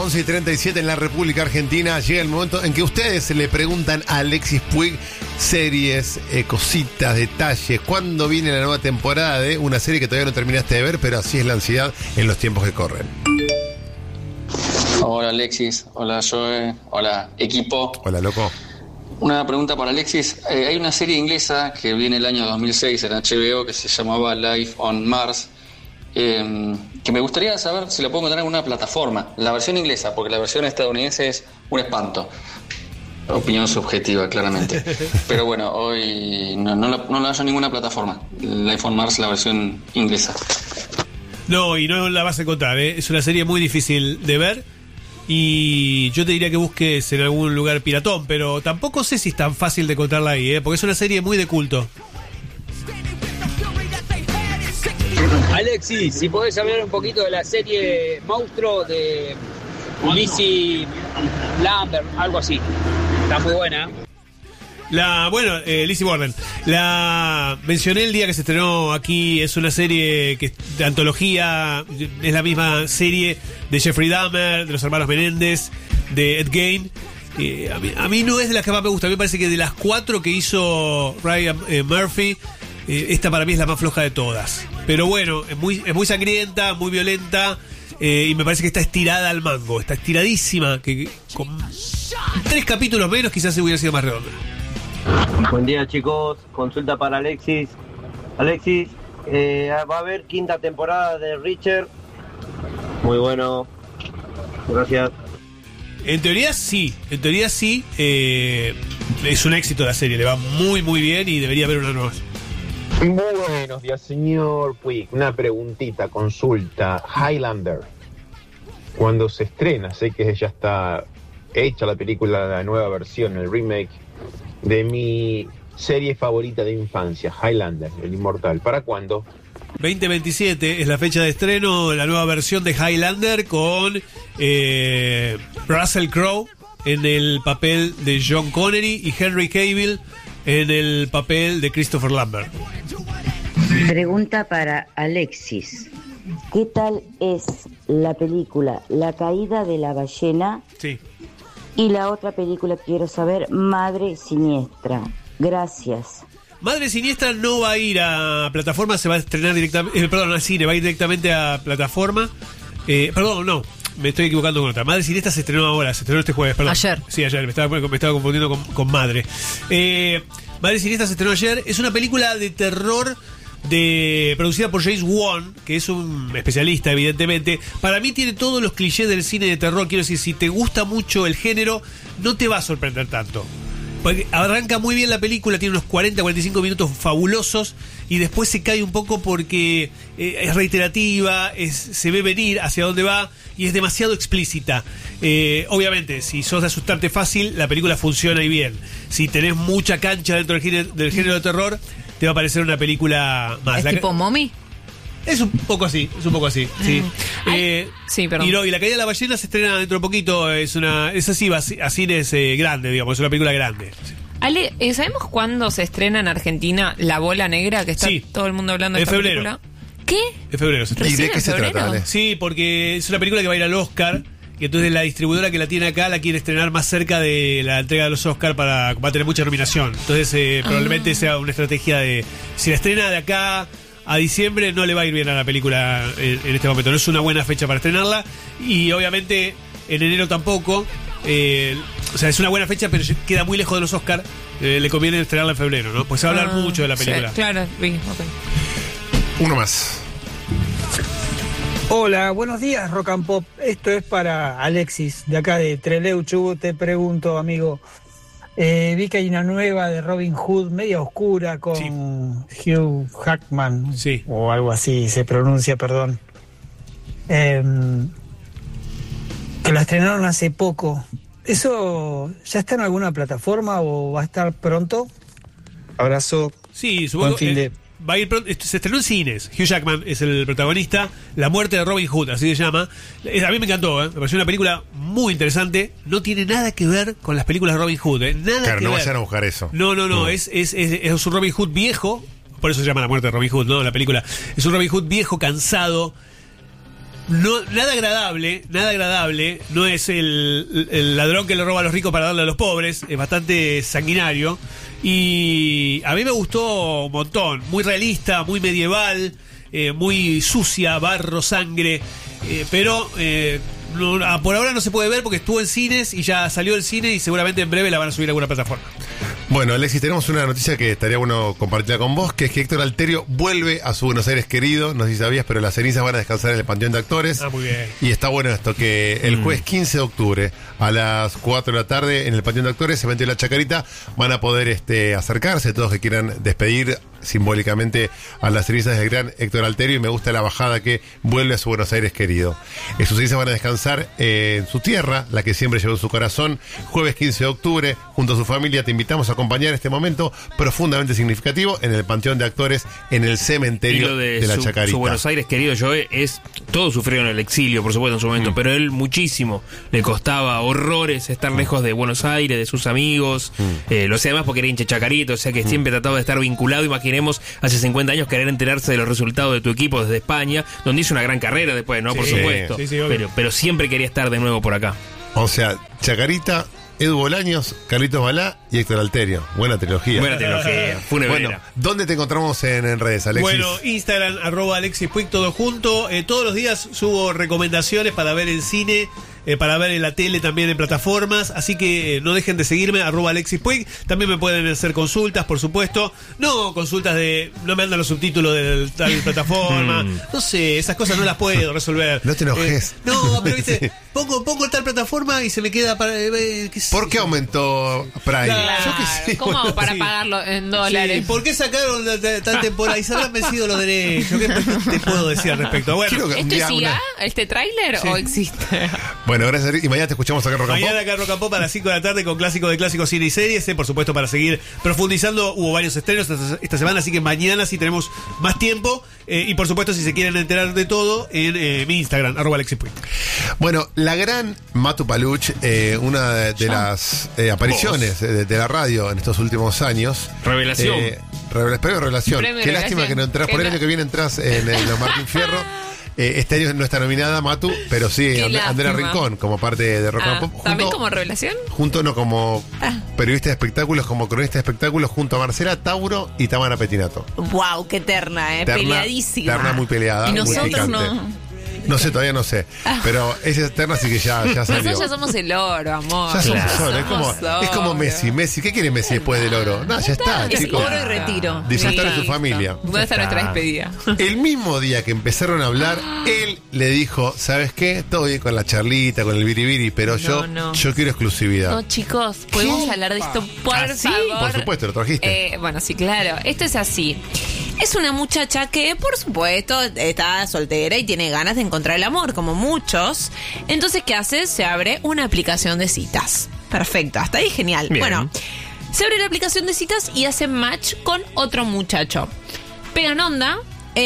11:37 en la República Argentina. Llega el momento en que ustedes le preguntan a Alexis Puig series, cositas, detalles. ¿Cuándo viene la nueva temporada de una serie que todavía no terminaste de ver, pero así es la ansiedad en los tiempos que corren? Hola Alexis, hola Joe, hola equipo. Hola loco. Una pregunta para Alexis. Hay una serie inglesa que viene el año 2006 en HBO que se llamaba Life on Mars, que me gustaría saber si la puedo encontrar en una plataforma. La versión inglesa, porque la versión estadounidense es un espanto. Opinión subjetiva, claramente. Pero bueno, hoy no la hallo en ninguna plataforma. Life on Mars, la versión inglesa. No, y no la vas a encontrar, ¿eh? Es una serie muy difícil de ver. Y yo te diría que busques en algún lugar piratón, pero tampoco sé si es tan fácil de encontrarla ahí, ¿eh? Porque es una serie muy de culto. Alexis, si podés hablar un poquito de la serie Monstruo de Lizzie Lambert, algo así. Está muy buena. Lizzie Borden. La mencioné el día que se estrenó aquí. Es una serie que de antología. Es la misma serie de Jeffrey Dahmer, de los hermanos Menéndez, de Ed Gein. A mí no es de las que más me gusta. A mí me parece que de las 4 que hizo Ryan Murphy, esta para mí es la más floja de todas. Pero bueno, es muy sangrienta, muy violenta. Y me parece que está estirada al mango. Está estiradísima. Que con 3 capítulos menos quizás se hubiera sido más redonda. Buen día chicos, consulta para Alexis. Alexis, va a haber 5ª temporada de Richard. Muy bueno, gracias. En teoría sí. Es un éxito la serie, le va muy muy bien y debería haber una nueva. Buenos días, señor Puig. Una preguntita, consulta. Highlander, cuando se estrena, sé que ya está hecha la película, la nueva versión, el remake de mi serie favorita de infancia, Highlander, el inmortal. ¿Para cuándo? 2027 es la fecha de estreno, la nueva versión de Highlander con Russell Crowe en el papel de John Connery y Henry Cavill en el papel de Christopher Lambert. Pregunta para Alexis. ¿Qué tal es la película La caída de la ballena? Sí. Y la otra película que quiero saber, Madre Siniestra. Gracias. Madre Siniestra no va a ir a plataforma, se va a estrenar directamente, al cine, va a ir directamente a plataforma. Me estoy equivocando con otra. Madre Siniestra se estrenó este jueves, perdón. Ayer. Sí, ayer, me estaba confundiendo con Madre. Madre Siniestra se estrenó ayer, es una película de terror producida por James Wan, que es un especialista evidentemente. Para mí tiene todos los clichés del cine de terror. Quiero decir, si te gusta mucho el género, no te va a sorprender tanto, porque arranca muy bien la película, tiene unos 40-45 minutos fabulosos y después se cae un poco porque es reiterativa, se ve venir hacia dónde va y es demasiado explícita. Obviamente, si sos de asustarte fácil, la película funciona y bien. Si tenés mucha cancha dentro del género de terror, te va a parecer una película más. ¿Es tipo Mommy? Es un poco así, sí. Sí, perdón. Y La caída de la ballena se estrena dentro de poquito, es así, va a cines grandes, digamos, es una película grande. Ale, ¿sabemos cuándo se estrena en Argentina La Bola Negra? Que está todo el mundo hablando de esta febrero. película. ¿Qué? En febrero se estrena. ¿Y de qué se trata, Ale? Sí, porque es una película que va a ir al Oscar. Y entonces la distribuidora que la tiene acá la quiere estrenar más cerca de la entrega de los Oscars va a tener mucha nominación. Entonces probablemente sea una estrategia de, si la estrena de acá a diciembre, no le va a ir bien a la película en este momento. No es una buena fecha para estrenarla. Y obviamente en enero tampoco. O sea, es una buena fecha, pero queda muy lejos de los Oscars. Le conviene estrenarla en febrero, ¿no? Pues se va a hablar mucho de la película. Sí, claro, okay. Uno más. Hola, buenos días, Rock and Pop. Esto es para Alexis, de acá de Trelew, Chubut. Te pregunto, amigo, vi que hay una nueva de Robin Hood, media oscura, con Hugh Jackman, o algo así se pronuncia, perdón. Que la estrenaron hace poco. ¿Eso ya está en alguna plataforma o va a estar pronto? Abrazo. Sí, supongo que va a ir pronto. Se estrenó en cines. Hugh Jackman es el protagonista. La muerte de Robin Hood, así se llama. A mí me encantó, me pareció una película muy interesante. No tiene nada que ver con las películas de Robin Hood, Nada claro, que no ver. vayan a buscar eso. No. Es un Robin Hood viejo. Por eso se llama La muerte de Robin Hood, ¿no? La película. Es un Robin Hood viejo, cansado, nada agradable, no es el ladrón que le roba a los ricos para darle a los pobres, es bastante sanguinario y a mí me gustó un montón, muy realista, muy medieval, muy sucia, barro, sangre, pero por ahora no se puede ver porque estuvo en cines y ya salió del cine y seguramente en breve la van a subir a alguna plataforma. Bueno, Alexis, tenemos una noticia que estaría bueno compartirla con vos, que es que Héctor Alterio vuelve a su Buenos Aires querido. No sé si sabías, pero las cenizas van a descansar en el Panteón de Actores. Ah, muy bien. Y está bueno esto, que el jueves 15 de octubre a las 4 de la tarde en el Panteón de Actores, evento de la Chacarita, van a poder acercarse todos que quieran despedir simbólicamente a las cenizas del gran Héctor Alterio, y me gusta la bajada que vuelve a su Buenos Aires querido. Sus cenizas van a descansar en su tierra, la que siempre llevó en su corazón, jueves 15 de octubre, junto a su familia. Te invitamos a acompañar este momento profundamente significativo en el Panteón de Actores, en el cementerio de la Chacarita. Su Buenos Aires querido, Joe, todos sufrieron el exilio, por supuesto, en su momento, pero él muchísimo. Le costaba horrores estar lejos de Buenos Aires, de sus amigos. Lo sé además porque era hincha Chacarito, o sea que siempre trataba de estar vinculado. Imaginemos, hace 50 años querer enterarse de los resultados de tu equipo desde España, donde hizo una gran carrera después, ¿no? Sí, por supuesto. Sí, pero siempre quería estar de nuevo por acá. O sea, Chacarita, Edu Bolaños, Carlitos Balá y Héctor Alterio. Buena trilogía. Funebrera. Bueno, ¿dónde te encontramos en redes, Alexis? Bueno, Instagram, @Alexis Puig, todo junto. Todos los días subo recomendaciones para ver en cine, para ver en la tele, también en plataformas. Así que no dejen de seguirme, @Alexis Puig. También me pueden hacer consultas, por supuesto. No consultas de no me andan los subtítulos de tal plataforma. No sé, esas cosas no las puedo resolver. No te enojes. No, pero viste, pongo tal plataforma y se me queda para. ¿Por qué aumentó Prime? Claro. Yo qué sé. ¿Cómo hago para pagarlo en dólares? Sí. ¿Por qué sacaron tal temporada? Y se habrán vencido los derechos. ¿Qué te puedo decir al respecto? Bueno, ¿esto es IA, este tráiler, o existe? Bueno, gracias. Y mañana te escuchamos acá en Rock and Pop. Mañana acá en Rock and Pop a las 5 de la tarde con clásicos de clásicos, cine y series. Por supuesto, para seguir profundizando. Hubo varios estrenos esta semana, así que mañana sí tenemos más tiempo. Y por supuesto, si se quieren enterar de todo, en mi Instagram, @Alexis Puig. Bueno, la gran Matu Paluch, una de las apariciones de la radio en estos últimos años. Revelación. Premio Revelación. Qué lástima que no entras. Por el año que viene entras en los Martín Fierro. Este año no está nominada Matu, pero sí Andrea Rincón como parte de Rock and Pop. ¿También como revelación? Junto, no como periodista de espectáculos, como cronista de espectáculos, junto a Marcela Tauro y Tamara Petinato. ¡Wow! ¡Qué terna, peleadísima! Terna muy peleada. Y muy nosotros picante. no. No sé, todavía no sé. Pero esa terna así que ya salió. Nosotros ya somos el oro, amor. Ya somos oro. Es como Messi. ¿Qué quiere Messi después del oro? No, ya está, es chicos. oro y retiro. Disfrutar de su familia. ¿Dónde está nuestra despedida? El mismo día que empezaron a hablar, él le dijo, ¿sabes qué? Todo bien con la charlita, con el biribiri, pero yo quiero exclusividad. No, chicos, ¿podemos hablar de esto, por favor? Por supuesto, lo trajiste. Bueno, sí, claro. Esto es así. Es una muchacha que, por supuesto, está soltera y tiene ganas de encontrar el amor, como muchos. Entonces, ¿qué hace? Se abre una aplicación de citas. Perfecto, hasta ahí genial. Bien. Bueno, se abre la aplicación de citas y hace match con otro muchacho. Pegan onda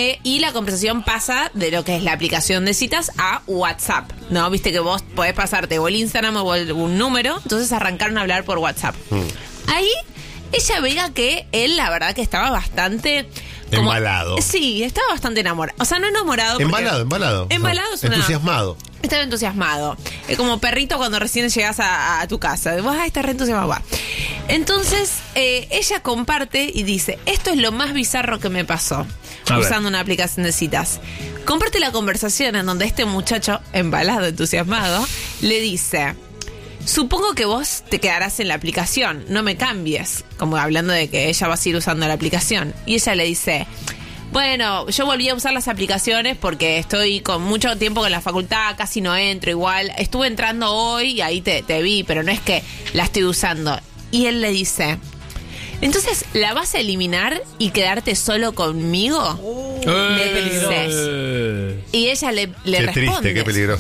y la conversación pasa de lo que es la aplicación de citas a WhatsApp. ¿No? Viste que vos podés pasarte o el Instagram o un número. Entonces arrancaron a hablar por WhatsApp. Ahí ella veía que él, la verdad, que estaba bastante... Embalado. Sí, estaba bastante enamorado. O sea, no enamorado. Embalado. Embalado es una... Entusiasmado. Estaba entusiasmado. Es como perrito cuando recién llegas a tu casa. Vos estás re entusiasmado. Entonces, ella comparte y dice, esto es lo más bizarro que me pasó usando una aplicación de citas. Comparte la conversación en donde este muchacho, embalado, entusiasmado, le dice... Supongo que vos te quedarás en la aplicación, no me cambies. Como hablando de que ella va a ir usando la aplicación. Y ella le dice, bueno, yo volví a usar las aplicaciones porque estoy con mucho tiempo en la facultad, casi no entro igual. Estuve entrando hoy y ahí te vi, pero no es que la estoy usando. Y él le dice, entonces, ¿la vas a eliminar y quedarte solo conmigo? Le dices. Y ella le responde. Qué triste, qué peligroso.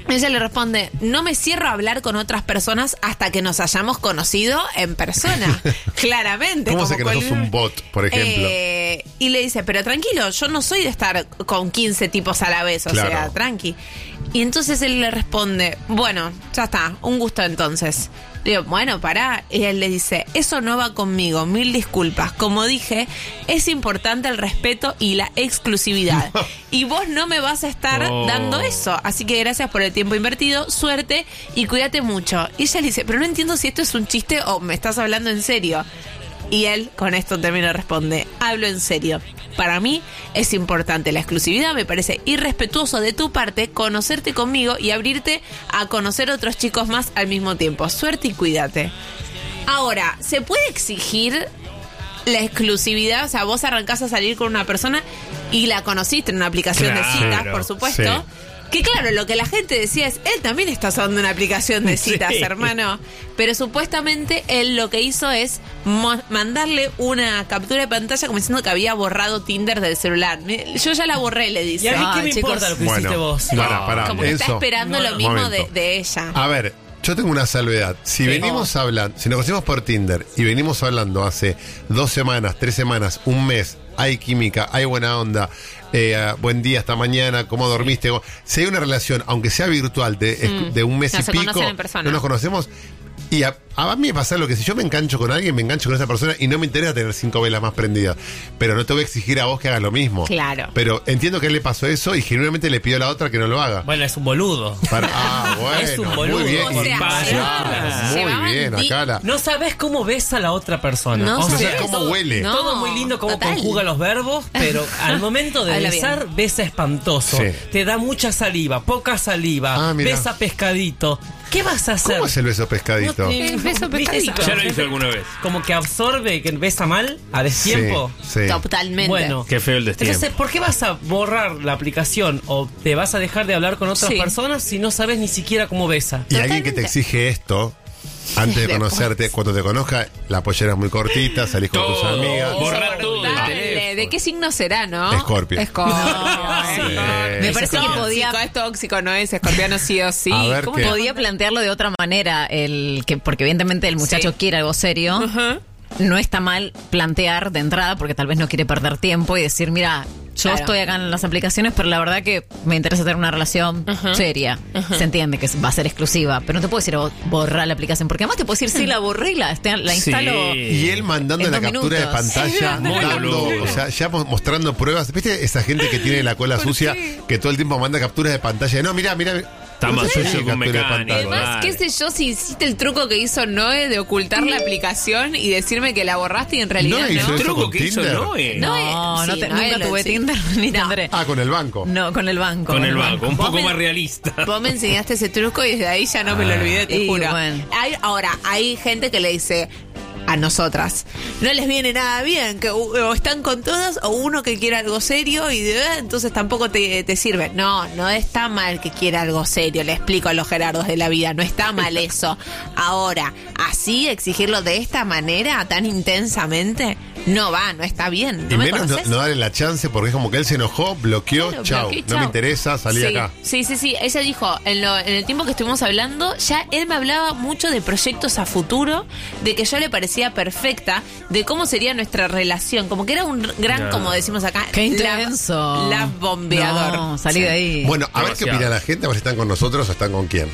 Ella le responde, no me cierro a hablar con otras personas hasta que nos hayamos conocido en persona. Claramente. ¿Cómo sé que no sos un bot, por ejemplo? Y le dice, pero tranquilo, yo no soy de estar con 15 tipos a la vez, o sea, tranqui. Y entonces él le responde, bueno, ya está, un gusto entonces. Le digo, bueno, pará. Y él le dice, eso no va conmigo, 1000 disculpas. Como dije, es importante el respeto y la exclusividad. Y vos no me vas a estar dando eso. Así que gracias por el tiempo invertido, suerte y cuídate mucho. Y ella le dice, pero no entiendo si esto es un chiste o me estás hablando en serio. Y él con esto también responde, hablo en serio. Para mí es importante la exclusividad, me parece irrespetuoso de tu parte conocerte conmigo y abrirte a conocer otros chicos más al mismo tiempo. Suerte y cuídate. Ahora, ¿se puede exigir la exclusividad? O sea, vos arrancás a salir con una persona y la conociste en una aplicación de citas, por supuesto. Sí. Que claro, lo que la gente decía es, él también está usando una aplicación de citas, hermano. Pero supuestamente él lo que hizo es mandarle una captura de pantalla como diciendo que había borrado Tinder del celular. Yo ya la borré, le dice. ¿Y a mí qué me importa lo que hiciste vos? Pará, como que está esperando lo mismo de ella. A ver, yo tengo una salvedad. Si venimos hablando, si nos conocimos por Tinder y venimos hablando hace 2 semanas, 3 semanas, un mes, hay química, hay buena onda, buen día, hasta mañana, ¿cómo dormiste? Si hay una relación, aunque sea virtual, de un mes y pico, no nos conocemos. Y a mí me pasa lo que si yo me engancho con alguien, me engancho con esa persona y no me interesa tener 5 velas más prendidas. Pero no te voy a exigir a vos que hagas lo mismo. Claro. Pero entiendo que a él le pasó eso y genuinamente le pidió a la otra que no lo haga. Bueno, es un boludo. Bueno, es un boludo. Muy bien. O sea, muy bien, acá no sabes cómo besa a la otra persona. No sabes cómo huele. Todo muy lindo cómo conjuga los verbos, pero al momento de besar, besa espantoso. Sí. Te da mucha saliva, poca saliva, besa pescadito. ¿Qué vas a hacer? ¿Cómo es el beso pescadito? Beso pescadito. Ya lo hice alguna vez. Como que absorbe, que besa mal a destiempo. Sí. Totalmente. Bueno, qué feo el destiempo. Entonces, ¿por qué vas a borrar la aplicación o te vas a dejar de hablar con otras personas si no sabes ni siquiera cómo besa? Y alguien que te exige esto antes de conocerte, cuando te conozca, la pollera es muy cortita, salís con tus amigas. Borrar todo. ¿De qué signo será, no? Escorpio. Me parece que podía. Es tóxico, no es escorpiano sí o sí. ¿Cómo podía plantearlo de otra manera? Porque evidentemente el muchacho quiere algo serio. No está mal plantear de entrada, porque tal vez no quiere perder tiempo y decir, mira, yo estoy acá en las aplicaciones, pero la verdad que me interesa tener una relación seria. Se entiende que va a ser exclusiva, pero no te puedo decir borrar la aplicación, porque además te puedo decir, la borré y la instalo. Y él mandando la captura de pantalla, o sea, ya mostrando pruebas. ¿Viste esa gente que tiene la cola sucia, que todo el tiempo manda capturas de pantalla? No, mira. Está más sucio que un mecánico. Además, qué sé yo, si hiciste el truco que hizo Noé de ocultar la aplicación y decirme que la borraste y en realidad no. ¿El truco que hizo Noé? Nunca tuve Tinder ni tendré. Con el banco. No, con el banco. Con el banco, un poco más realista. Vos me enseñaste ese truco y desde ahí ya no me lo olvidé, te juro. Bueno. Hay gente que le dice a nosotras, no les viene nada bien, que o están con todas o uno que quiere algo serio y entonces tampoco te sirve. No está mal que quiera algo serio, le explico a los Gerardos de la vida, no está mal eso. Ahora, así exigirlo de esta manera tan intensamente no está bien. Y menos no darle la chance, porque es como que él se enojó, bloqueó, chao, no me interesa, salí acá. Sí, ella dijo, en el tiempo que estuvimos hablando, ya él me hablaba mucho de proyectos a futuro, de que yo le parecía perfecta, de cómo sería nuestra relación, como que era un gran, como decimos acá, ¡qué intenso! La bombeador. No, salí de ahí. Bueno, a ver qué opina la gente, a ver si están con nosotros o están con quién.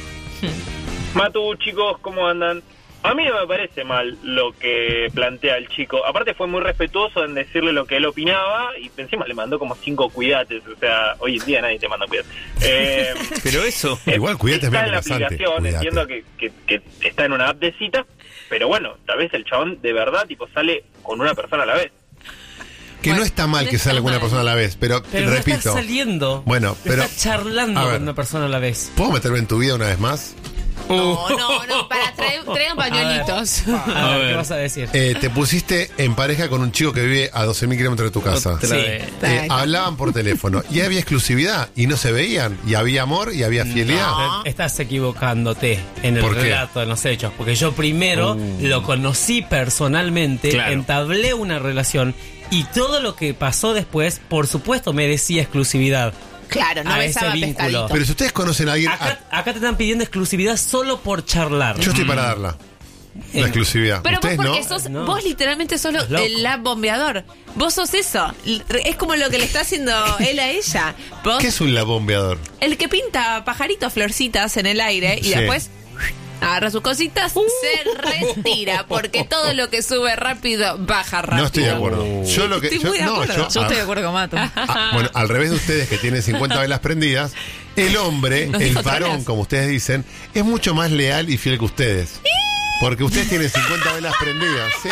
Matu, chicos, ¿cómo andan? A mí no me parece mal lo que plantea el chico. Aparte fue muy respetuoso en decirle lo que él opinaba y encima le mandó como 5 cuidates. O sea, hoy en día nadie te manda cuidates. Pero eso... Igual cuidates está en la aplicación, entiendo que está en una app de citas, pero bueno, tal vez el chabón de verdad tipo sale con una persona a la vez. Que no está mal que salga con una persona a la vez, pero repito. No está saliendo. Bueno, pero... Está charlando con una persona a la vez. ¿Puedo meterme en tu vida una vez más? No, traigan pañuelitos. A ver, ¿qué vas a decir? Te pusiste en pareja con un chico que vive a 12.000 kilómetros de tu casa. Sí. Hablaban por teléfono y había exclusividad y no se veían y había amor y había fidelidad. Estás equivocándote en el relato de los hechos, porque yo primero lo conocí personalmente, entablé una relación y todo lo que pasó después, por supuesto, me decía exclusividad. Claro, no a besaba ese vínculo. pescadito. Pero si ustedes conocen a alguien... Acá te están pidiendo exclusividad solo por charlar. Yo estoy para darla. La exclusividad. Pero vos ¿Ustedes porque no? vos literalmente sos Estás loco. el lab bombeador. Vos sos eso. Es como lo que le está haciendo él a ella. Vos, ¿Qué es un labombeador? el que pinta pajaritos, florcitas en el aire y Sí. después agarra sus cositas, se retira, porque todo lo que sube rápido baja rápido. No estoy de acuerdo. Yo lo que... Estoy muy de acuerdo. Yo estoy de acuerdo con Mato. Bueno, al revés de ustedes que tienen 50 velas prendidas, el hombre, Nos el dijo varón, Talas. como ustedes dicen, es mucho más leal y fiel que ustedes. Porque ustedes tienen 50 velas prendidas, sí.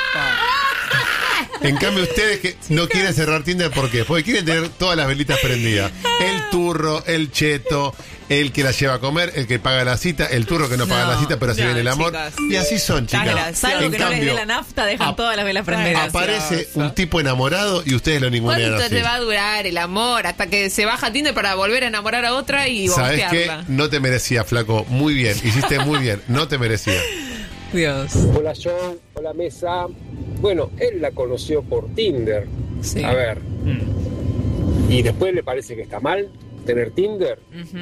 En cambio, ustedes que no quieren cerrar Tinder, ¿por qué? Porque quieren tener todas las velitas prendidas. El turro, el cheto, el que la lleva a comer, el que paga la cita, el turro que no paga la cita, pero así viene el amor. chicas. Y así son, chicas. Salvo En que no les dé cambio, la nafta, dejan todas las velas prendidas. aparece un tipo enamorado y ustedes lo ningunean ¿Cuánto así. te va a durar el amor hasta que se baja Tinder para volver a enamorar a otra y ¿Sabes qué? bostearla? No te merecía, flaco. Muy bien, hiciste muy bien. No te merecía. Dios. Hola John, hola Mesa. Bueno, él la conoció por Tinder. Sí. A ver. ¿Y después le parece que está mal tener Tinder?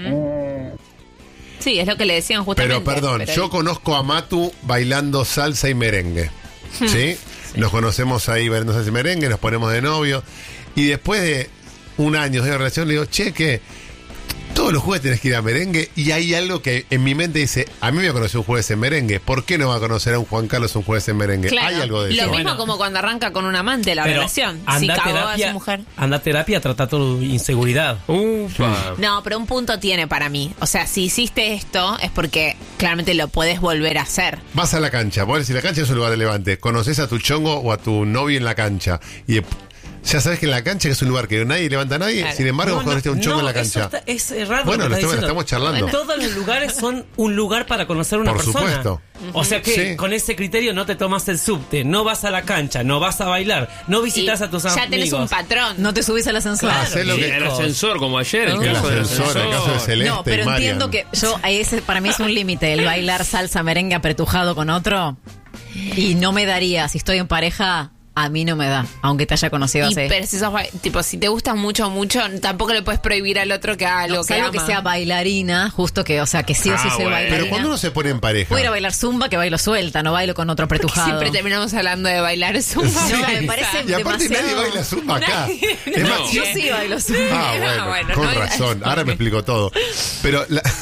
Sí, es lo que le decían justamente. Pero perdón, pero- yo conozco a Matu bailando salsa y merengue. ¿Sí? Nos conocemos ahí bailando salsa y merengue, nos ponemos de novio. Y después de un año de relación le digo, che, que todos los jueves tenés que ir a merengue. Y hay algo que en mi mente dice, a mí me conoció un jueves en merengue. ¿Por qué no va a conocer a un Juan Carlos un jueves en merengue? Claro. Hay algo de Lo eso. mismo como cuando arranca con un amante la Pero relación. Si anda cagó a terapia, su mujer. anda a terapia, trata tu inseguridad. No, pero un punto tiene para mí. O sea, si hiciste esto es porque claramente lo puedes volver a hacer. Vas a la cancha, vos decís, la cancha es un lugar de levante. Conoces a tu chongo o a tu novio en la cancha. Y ya sabes que en la cancha es un lugar que nadie levanta a nadie. Claro. Sin embargo, vos conociste a un chongo en la eso cancha. es raro. Bueno, lo lo que estás estamos diciendo. charlando. Todos los lugares son un lugar para conocer a una Por persona. supuesto. O sea que Sí. con ese criterio no te tomas el subte, no vas a la cancha, no vas a bailar, no visitas Y a tus ya amigos. tenés un patrón. No te subís al ascensor. Claro, Hacés lo Sí, que- el ascensor, como ayer, el El caso del ascensor, el caso de Celeste No, pero y Marian. entiendo que ese para mí es un límite, el bailar salsa merengue apretujado con otro. Y no me daría, si estoy en pareja, a mí no me da, aunque te haya conocido Y hace. pero si sos tipo, si te gusta mucho, tampoco le puedes prohibir al otro que haga lo que Salvo ama. que sea bailarina, justo que, o sea, que sí o sí soy bueno. bailarina. Pero cuando uno se pone en pareja. Voy a ir a bailar zumba, que bailo suelta, no bailo con otro apretujado. Siempre terminamos hablando de bailar zumba. No, me parece Y aparte demasiado. nadie baila zumba acá. Es No. más, Yo sí bailo zumba. Ah, bueno, bueno, con no hay- razón. Ahora me explico todo. Pero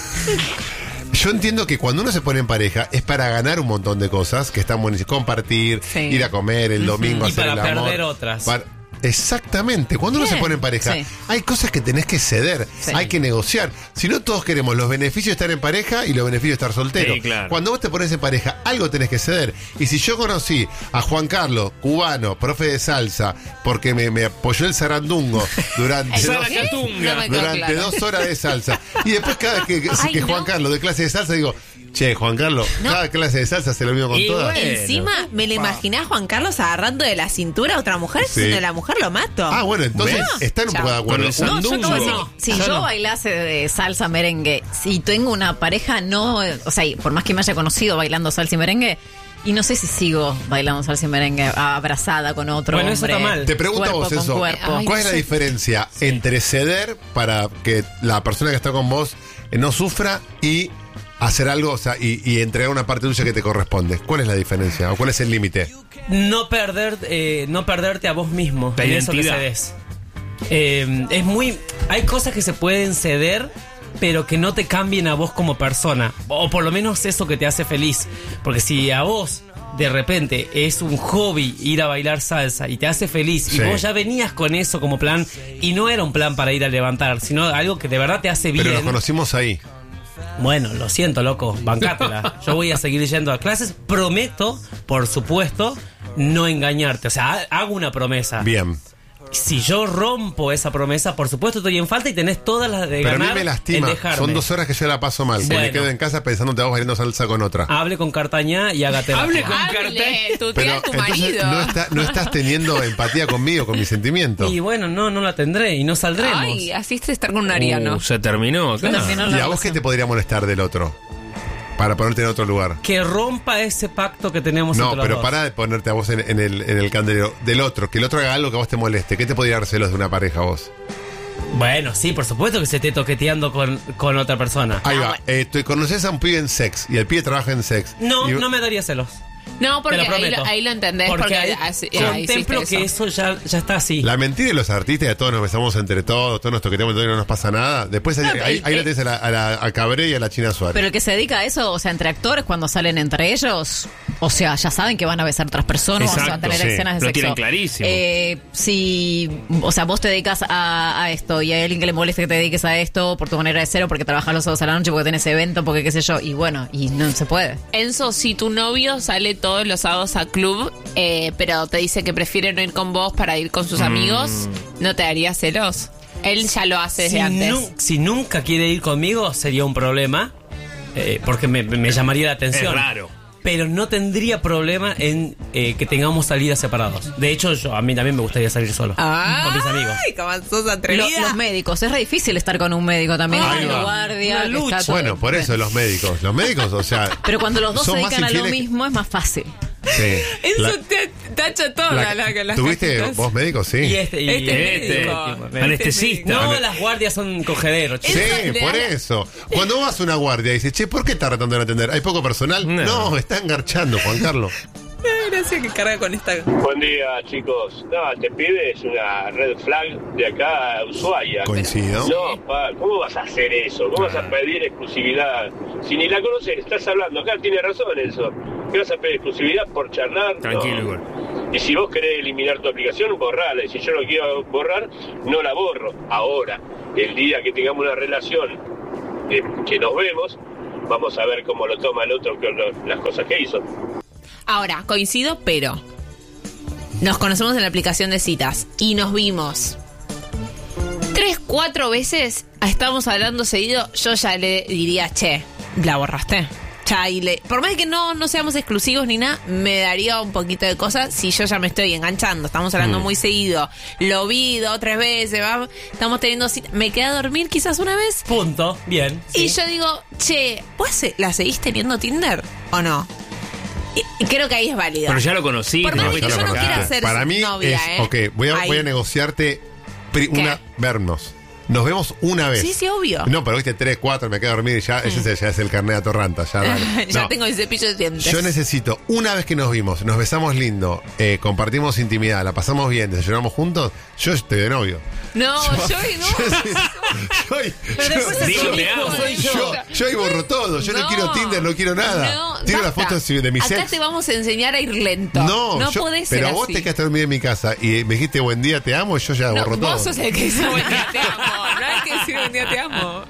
yo entiendo que cuando uno se pone en pareja es para ganar un montón de cosas que están buenísimas. Compartir, Sí. ir a comer el domingo, Y hacer para el amor. perder otras. Exactamente. Cuando uno se Bien, pone en pareja, sí. hay cosas que tenés que ceder, Sí. hay que negociar. Si no, todos queremos los beneficios de estar en pareja y los beneficios de estar soltero. Sí, claro. Cuando vos te pones en pareja, algo tenés que ceder. Y si yo conocí a Juan Carlos, cubano, profe de salsa, porque me apoyó el zarandungo durante, ¿El dos, qué? No me quedó durante claro. 2 horas de salsa. Y después cada vez que Ay, Juan no. Carlos de clase de salsa, digo, che, Juan Carlos, No. cada clase de salsa se lo mismo con Y todas. bueno. Encima me lo imaginé a Juan Carlos agarrando de la cintura a otra mujer, Sí. si no la mujer lo mato. Ah, bueno, entonces ¿Ves? están un poco de Chao. acuerdo. Con el No, yo sandungo. acabo de decir, No. si Yo yo no. bailase de salsa merengue, si tengo una pareja, no, o sea, y por más que me haya conocido bailando salsa y merengue, y no sé si sigo bailando salsa y merengue abrazada con otro Bueno, eso hombre. está mal. Te pregunto a cuerpo vos con eso. cuerpo. Ay, ¿Cuál no es la sé. diferencia entre ceder para que la persona que está con vos no sufra y hacer algo, o sea, y entregar una parte tuya que te corresponde? ¿Cuál es la diferencia? ¿O cuál es el límite? No perderte a vos mismo La en eso que identidad. cedes. Hay cosas que se pueden ceder, pero que no te cambien a vos como persona. O por lo menos eso que te hace feliz. Porque si a vos de repente es un hobby ir a bailar salsa y te hace feliz, Sí. y vos ya venías con eso como plan, y no era un plan para ir a levantar, sino algo que de verdad te hace bien. Pero nos conocimos ahí. Bueno, lo siento, loco, bancátela. Yo voy a seguir yendo a clases. Prometo, por supuesto, no engañarte. O sea, hago una promesa. Bien. Si yo rompo esa promesa, por supuesto estoy en falta y tenés todas las de Pero a mí ganar me lastima. en dejarme. Son 2 horas que yo la paso mal. Que me Bueno. quedo en casa pensando que te vas bailando salsa con otra. Hable con Cartañá y hágate la Hable prueba. con Hable, tutea Pero a tu entonces marido. no estás teniendo empatía conmigo, con mis sentimientos. Y bueno, no la tendré y no saldremos. Ay, asiste estar con un ariano. Se terminó acá. Terminó ¿Y la a vos qué te podría molestar del otro? Para ponerte en otro lugar. Que rompa ese pacto que tenemos No, entre los pero dos. para de ponerte a vos en el candelero del otro, que el otro haga algo que a vos te moleste. ¿Qué te podría dar celos de una pareja a vos? Bueno, sí, por supuesto que se esté toqueteando con otra persona. Ahí va. Conoces a un pibe en sex y el pibe trabaja en sex. No me daría celos. No, porque Te lo prometo. ahí lo entendés. Porque Porque contemplo que eso ya está así. La mentira de los artistas, de todos nos besamos entre todos nos toqueteamos y no nos pasa nada. Después ahí la tenés a Cabré y a la China Suárez. Pero el que se dedica a eso, o sea, entre actores, cuando salen entre ellos, o sea, ya saben que van a besar a otras personas, Exacto, o sea, a tener escenas de lo sexo. tienen clarísimo. Si, o sea, vos te dedicas a esto y hay alguien que le moleste que te dediques a esto por tu manera de ser o porque trabajas los sábados a la noche, porque tenés evento, porque qué sé yo, y bueno, y no se puede. Enzo, si tu novio sale todos los sábados a club, pero te dice que prefiere no ir con vos para ir con sus amigos, ¿no te daría celos? Él ya lo hace desde antes. Si nunca quiere ir conmigo, sería un problema, porque me llamaría la atención. Es raro. Pero no tendría problema en que tengamos salidas separados. De hecho, a mí también me gustaría salir solo. Con mis amigos. Ay, cómo sos atrevida. Los médicos, es re difícil estar con un médico también. Ahí Con va. guardia, Una que lucha. está todo- Bueno, por eso los médicos, o sea. Pero cuando los dos se son más dedican a lo infieles- mismo es más fácil. Sí. Enzo te tacha todas las ¿Tuviste cajitas. vos médico? Sí. Y este médico. Anestesista. No, las guardias son cogederos, Sí, chicos. por eso. Cuando vos vas a una guardia y dices, che, ¿por qué está tratando de atender? ¿Hay poco personal? No, está engarchando, Juan Carlos. Gracias que carga con esta. Buen día, chicos. No, te pides una red flag de acá a Ushuaia. Coincido. No, ¿cómo vas a hacer eso? ¿Cómo vas a pedir exclusividad? Si ni la conoces, estás hablando. Acá tiene razón eso. ¿Qué vas a pedir exclusividad por charlar? Tranquilo, No. igual. Y si vos querés eliminar tu aplicación, borrala. Y si yo no quiero borrar, no la borro. Ahora, el día que tengamos una relación que nos vemos, vamos a ver cómo lo toma el otro con las cosas que hizo. Ahora, coincido, pero nos conocemos en la aplicación de citas y nos vimos 3-4 veces, estábamos hablando seguido, yo ya le diría, che, la borraste. Por más que no seamos exclusivos ni nada, me daría un poquito de cosas si yo ya me estoy enganchando. Estamos hablando muy seguido. Lo vi 2 o 3 veces, estamos teniendo citas. Me quedé a dormir quizás una vez. Punto, bien. Y yo digo, che, ¿vos la seguís teniendo Tinder o no? Y creo que ahí es válido. Pero ya lo conocí. Por más que yo no quiera ser Para mí novia, es, ok, voy a negociarte vernos. Nos vemos una vez. Sí, obvio. No, pero viste 3, 4, me quedo a dormir y ya, ese ya es el carnet de Atorranta. Ya, dale. Ya No. tengo el cepillo de dientes. Yo necesito, una vez que nos vimos, nos besamos lindo, compartimos intimidad, la pasamos bien, desayunamos juntos, yo estoy de novio. No, yo Yo ahí borro todo, yo no quiero Tinder, no quiero nada. Tiro las fotos de mi Acá sex. te vamos a enseñar a ir lento. No podés ser pero así. vos te quedaste a dormir en mi casa y me dijiste buen día, te amo, y yo ya No, borro todo. vos sos el que dice buen día te amo. No hay que decir buen día te amo.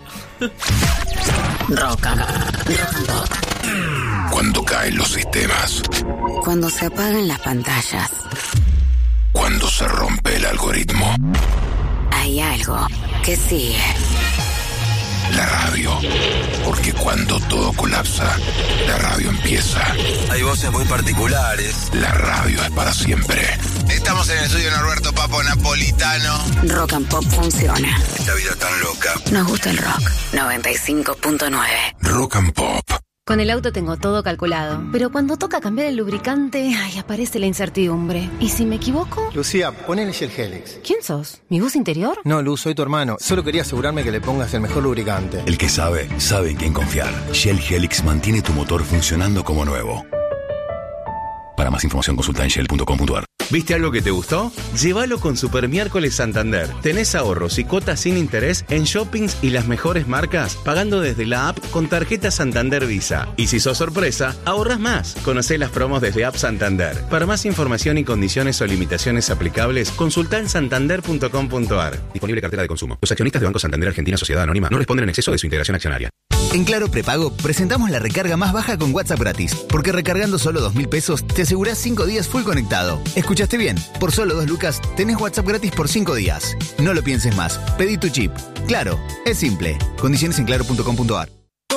Rock and Pop. Cuando caen los sistemas. Cuando se apagan las pantallas. Cuando se rompe el algoritmo. Hay algo que sigue. La radio. Porque cuando todo colapsa, la radio empieza. Hay voces muy particulares. La radio es para siempre. Estamos en el estudio de Norberto Papo Napolitano. Rock and Pop funciona. Esta vida tan loca. Nos gusta el rock. 95.9. Rock and Pop. Con el auto tengo todo calculado, pero cuando toca cambiar el lubricante, aparece la incertidumbre. ¿Y si me equivoco? Lucía, ponele Shell Helix. ¿Quién sos? ¿Mi voz interior? No, Luz, soy tu hermano. Solo quería asegurarme que le pongas el mejor lubricante. El que sabe, sabe en quién confiar. Shell Helix mantiene tu motor funcionando como nuevo. Para más información consulta en shell.com.ar. ¿Viste algo que te gustó? Llévalo con Super Miércoles Santander. Tenés ahorros y cuotas sin interés en shoppings y las mejores marcas, pagando desde la app con tarjeta Santander Visa. Y si sos sorpresa, ahorras más. Conocé las promos desde App Santander. Para más información y condiciones o limitaciones aplicables, consultá en santander.com.ar. Disponible cartera de consumo. Los accionistas de Banco Santander Argentina Sociedad Anónima no responden en exceso de su integración accionaria. En Claro Prepago presentamos la recarga más baja con WhatsApp gratis, porque recargando solo 2.000 pesos te asegurás 5 días full conectado. ¿Escuchaste bien? Por solo 2 lucas tenés WhatsApp gratis por 5 días. No lo pienses más. Pedí tu chip. Claro, es simple. Condiciones en claro.com.ar.